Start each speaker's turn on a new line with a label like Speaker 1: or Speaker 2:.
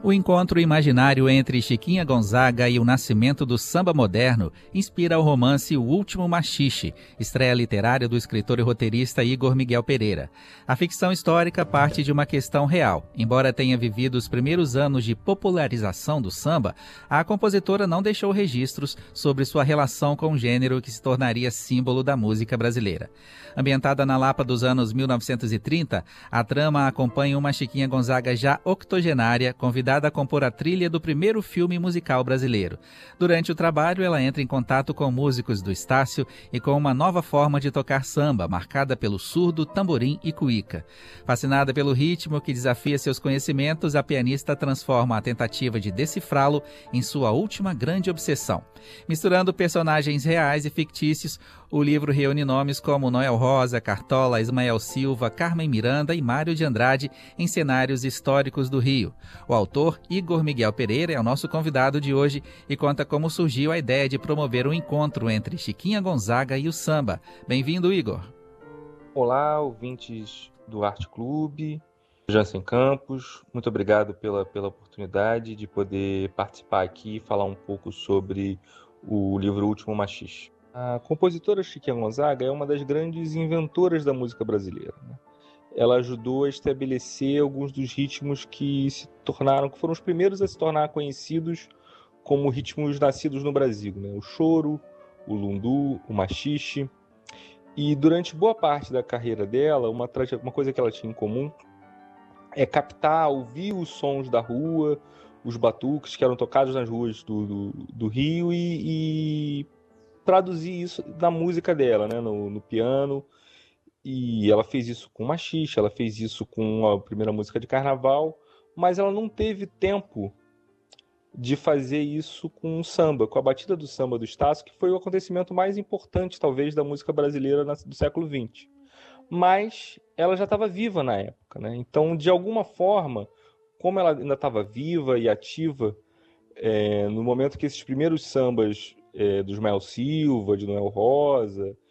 Speaker 1: O encontro imaginário entre Chiquinha Gonzaga e o nascimento do samba moderno inspira o romance O Último Maxixe, estreia literária do escritor e roteirista Igor Miguel Pereira. A ficção histórica parte de uma questão real. Embora tenha vivido os primeiros anos de popularização do samba, a compositora não deixou registros sobre sua relação com o gênero que se tornaria símbolo da música brasileira. Ambientada na Lapa dos anos 1930, a trama acompanha uma Chiquinha Gonzaga já octogenária, convidada a compor a trilha do primeiro filme musical brasileiro. Durante o trabalho, ela entra em contato com músicos do Estácio e com uma nova forma de tocar samba, marcada pelo surdo, tamborim e cuíca. Fascinada pelo ritmo que desafia seus conhecimentos, a pianista transforma a tentativa de decifrá-lo em sua última grande obsessão. Misturando personagens reais e fictícios, o livro reúne nomes como Noel Rosa, Cartola, Ismael Silva, Carmen Miranda e Mário de Andrade em cenários históricos do Rio. O autor, Igor Miguel Pereira, é o nosso convidado de hoje e conta como surgiu a ideia de promover um encontro entre Chiquinha Gonzaga e o samba. Bem-vindo, Igor.
Speaker 2: Olá, ouvintes do Arte Clube, Jansen Campos, muito obrigado pela oportunidade de poder participar aqui e falar um pouco sobre o livro O Último Maxixe. A compositora Chiquinha Gonzaga é uma das grandes inventoras da música brasileira, né? Ela ajudou a estabelecer alguns dos ritmos que foram os primeiros a se tornar conhecidos como ritmos nascidos no Brasil, né? O choro, o lundu, o maxixe. E durante boa parte da carreira dela, uma coisa que ela tinha em comum é captar, ouvir os sons da rua, os batuques que eram tocados nas ruas do Rio e traduzir isso na música dela, né? No piano. E ela fez isso com maxixe, ela fez isso com a primeira música de carnaval, mas ela não teve tempo de fazer isso com o samba, com a batida do samba do Estácio, que foi o acontecimento mais importante, talvez, da música brasileira do século XX. Mas ela já estava viva na época, né? Então, de alguma forma, como ela ainda estava viva e ativa, no momento que esses primeiros sambas do Ismael Silva, de Noel Rosa,